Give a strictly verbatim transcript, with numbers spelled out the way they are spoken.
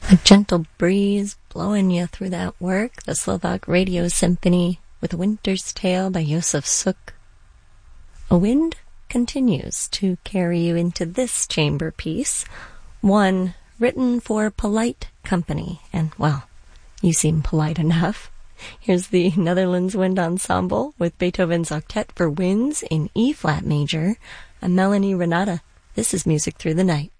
A gentle breeze blowing you through that work, the Slovak Radio Symphony with Winter's Tale by Josef Suk. A wind continues to carry you into this chamber piece, one written for polite company, and, well, you seem polite enough. Here's the Netherlands Wind Ensemble with Beethoven's Octet for Winds in E-flat major. I'm Melanie Renata. This is Music Through the Night.